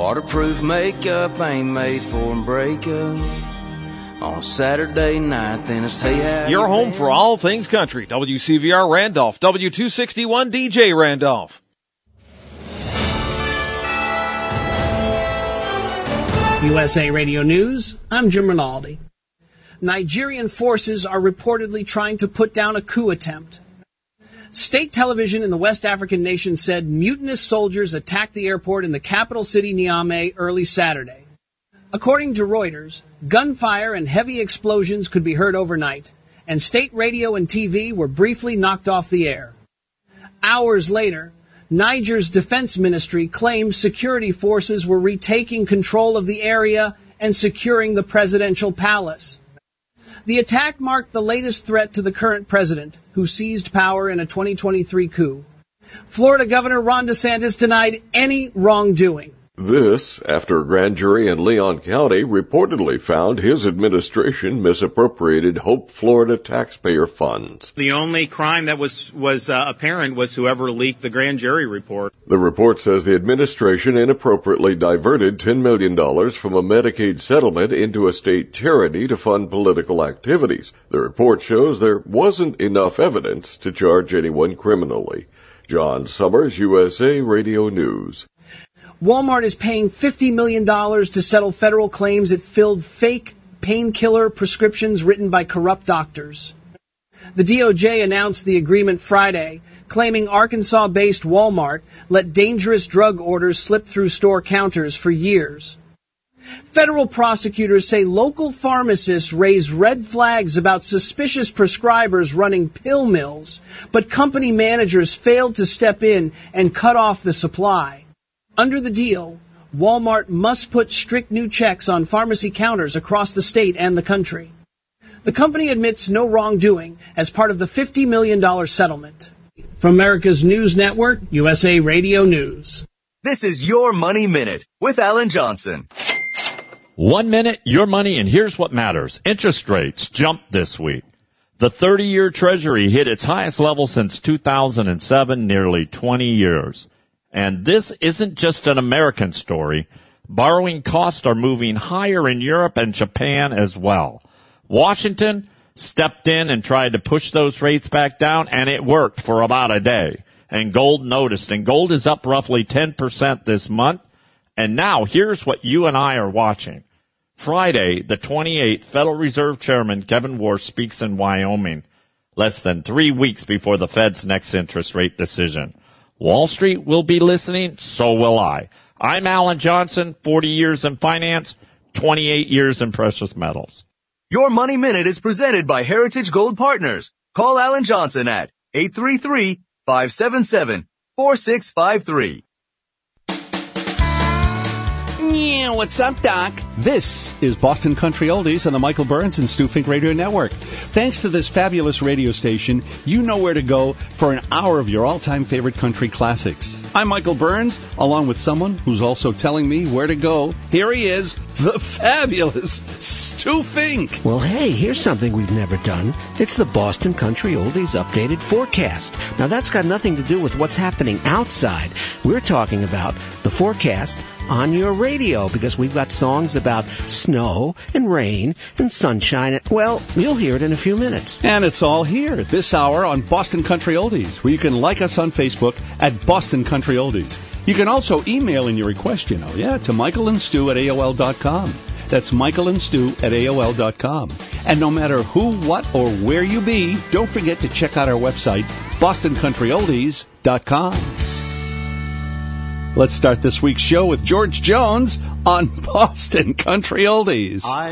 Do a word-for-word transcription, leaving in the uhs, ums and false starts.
Waterproof makeup ain't made for breakup. On Saturday night, then it's hey how Your you home been? for all things country. W C V R Randolph, W two sixty-one D J Randolph. U S A Radio News, I'm Jim Rinaldi. Nigerian forces are reportedly trying to put down a coup attempt. State television in the West African nation said mutinous soldiers attacked the airport in the capital city Niamey early Saturday. According to Reuters, gunfire and heavy explosions could be heard overnight, and state radio and T V were briefly knocked off the air. Hours later, Niger's defense ministry claimed security forces were retaking control of the area and securing the presidential palace. The attack marked the latest threat to the current president, who seized power in a twenty twenty-three coup. Florida Governor Ron DeSantis denied any wrongdoing. This after a grand jury in Leon County reportedly found his administration misappropriated Hope Florida taxpayer funds. The only crime that was was uh, apparent was whoever leaked the grand jury report. The report says the administration inappropriately diverted ten million dollars from a Medicaid settlement into a state charity to fund political activities. The report shows there wasn't enough evidence to charge anyone criminally. John Summers, U S A Radio News. Walmart is paying fifty million dollars to settle federal claims it filled fake painkiller prescriptions written by corrupt doctors. The D O J announced the agreement Friday, claiming Arkansas-based Walmart let dangerous drug orders slip through store counters for years. Federal prosecutors say local pharmacists raised red flags about suspicious prescribers running pill mills, but company managers failed to step in and cut off the supply. Under the deal, Walmart must put strict new checks on pharmacy counters across the state and the country. The company admits no wrongdoing as part of the fifty million dollars settlement. From America's News Network, U S A Radio News. This is Your Money Minute with Alan Johnson. One minute, your money, and here's what matters. Interest rates jumped this week. The thirty-year Treasury hit its highest level since two thousand seven, nearly twenty years. And this isn't just an American story. Borrowing costs are moving higher in Europe and Japan as well. Washington stepped in and tried to push those rates back down, and it worked for about a day. And gold noticed, and gold is up roughly ten percent this month. And now here's what you and I are watching. Friday, the twenty-eighth, Federal Reserve Chairman Kevin Warsh speaks in Wyoming, less than three weeks before the Fed's next interest rate decision. Wall Street will be listening, so will I. I'm Alan Johnson, forty years in finance, twenty-eight years in precious metals. Your Money Minute is presented by Heritage Gold Partners. Call Alan Johnson at eight three three, five seven seven, four six five three. Yeah, what's up, Doc? This is Boston Country Oldies on the Michael Burns and Stu Fink Radio Network. Thanks to this fabulous radio station, you know where to go for an hour of your all-time favorite country classics. I'm Michael Burns, along with someone who's also telling me where to go. Here he is, the fabulous Stu Fink. Well, hey, here's something we've never done. It's the Boston Country Oldies updated forecast. Now, that's got nothing to do with what's happening outside. We're talking about the forecast on your radio, because we've got songs about snow and rain and sunshine. Well, you'll hear it in a few minutes. And it's all here this hour on Boston Country Oldies, where you can like us on Facebook at Boston Country Oldies. You can also email in your request, you know, yeah, to Michael and Stu at A O L dot com. That's Michael and Stu at A O L dot com. And no matter who, what, or where you be, don't forget to check out our website, Boston Country Oldies dot com. Let's start this week's show with George Jones on Boston Country Oldies. I